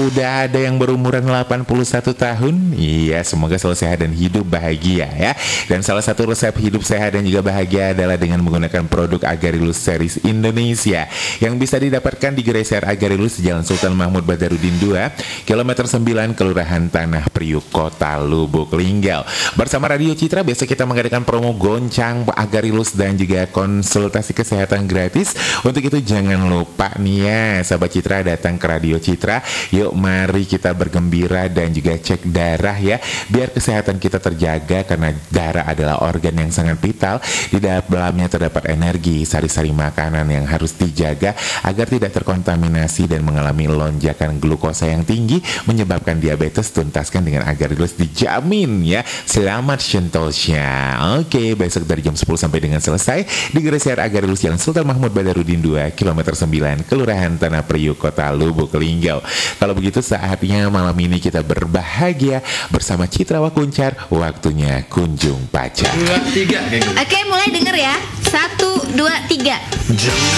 udah ada yang berumuran 81 tahun. Iya, semoga selalu sehat dan hidup bahagia ya. Dan salah satu resep hidup sehat dan juga bahagia adalah dengan menggunakan produk Agarilus Series Indonesia yang bisa didapatkan di Gerai Ser Agarilus Jalan Sultan Mahmud Badarudin 2, Kilometer 9, Kelurahan Tanah Priuk, Kota Lubuk Linggau. Bersama Radio Citra, biasa kita mengadakan promo goncang Agarilus dan juga konsultasi kesehatan gratis. Untuk itu jangan lupa nih ya, sahabat Citra, datang ke Radio Citra. Yuk mari kita bergembira dan juga cek darah ya, biar kesehatan kita terjaga, karena darah adalah organ yang sangat vital. Di dalamnya terdapat energi, sari-sari makanan yang harus dijaga agar tidak terkontaminasi dan mengalami lonjakan glukosa yang tinggi menyebabkan diabetes. Tuntaskan dengan Agarilus, dijamin ya. Selamat Shentosya. Oke, besok dari jam 10 sampai dengan selesai di Gerai Ser Agarilus Jalan Sultan Mahmud Badarudin 2, Kilometer 9, Kelurahan Tanah Priuk, Kota Lubuk Linggau. Kalau begitu saatnya malam ini kita berbahagia bersama Citra Wakuncar. Waktunya kunjung pacar. 2, 3. Oke, mulai denger ya. 1, 2, 3. Jangan